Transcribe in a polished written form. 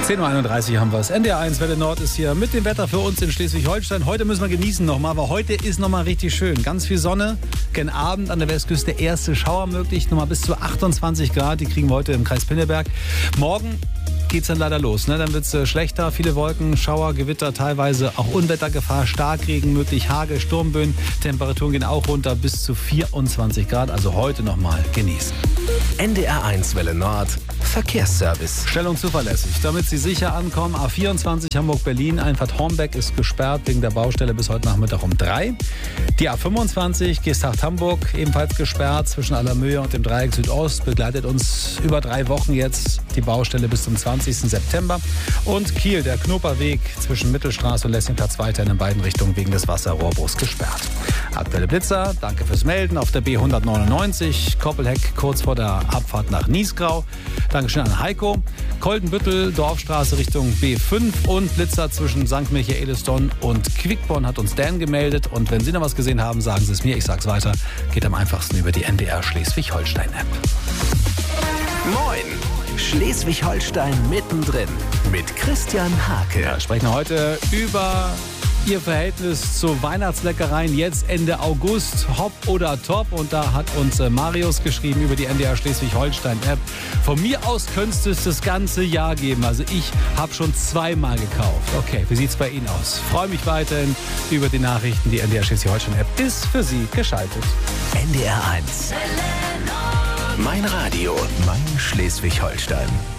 10.31 Uhr haben wir es. NDR1 Welle Nord ist hier mit dem Wetter für uns in Schleswig-Holstein. Heute müssen wir genießen nochmal, weil heute ist nochmal richtig schön. Ganz viel Sonne, gen Abend an der Westküste erste Schauer möglich. Nochmal bis zu 28 Grad, die kriegen wir heute im Kreis Pinneberg. Morgen geht's dann leider los. Ne? Dann wird's schlechter, viele Wolken, Schauer, Gewitter, teilweise auch Unwettergefahr, Starkregen möglich, Hagel, Sturmböen. Temperaturen gehen auch runter bis zu 24 Grad. Also heute nochmal genießen. NDR1 Welle Nord Verkehrsservice. Stellung zuverlässig, damit Sie sicher ankommen. A24 Hamburg-Berlin, Einfahrt Hornbeck ist gesperrt wegen der Baustelle bis heute Nachmittag um 3. Die A25 Geesthacht-Hamburg ebenfalls gesperrt zwischen Allermöhe und dem Dreieck Südost. Begleitet uns über 3 Wochen jetzt die Baustelle bis zum 20. September. Und Kiel, der Knoperweg zwischen Mittelstraße und Lessingplatz weiterhin in beiden Richtungen wegen des Wasserrohrbruchs gesperrt. Aktuelle Blitzer, danke fürs Melden. Auf der B199 Koppelheck kurz vor der Abfahrt nach Niesgrau. Dankeschön an Heiko. Koldenbüttel, Dorfstraße Richtung B5 und Blitzer zwischen St. Michaelisdonn und Quickborn hat uns Dan gemeldet. Und wenn Sie noch was gesehen haben, sagen Sie es mir, ich sag's weiter. Geht am einfachsten über die NDR Schleswig-Holstein-App. Moin! Schleswig-Holstein mittendrin mit Christian Hake. Wir sprechen heute über Ihr Verhältnis zu Weihnachtsleckereien jetzt Ende August, hopp oder top. Und da hat uns Marius geschrieben über die NDR Schleswig-Holstein-App. Von mir aus könntest du es das ganze Jahr geben. Also ich habe schon 2-mal gekauft. Okay, wie sieht's bei Ihnen aus? Freue mich weiterhin über die Nachrichten. Die NDR Schleswig-Holstein-App ist für Sie geschaltet. NDR1. Mein Radio, mein Schleswig-Holstein.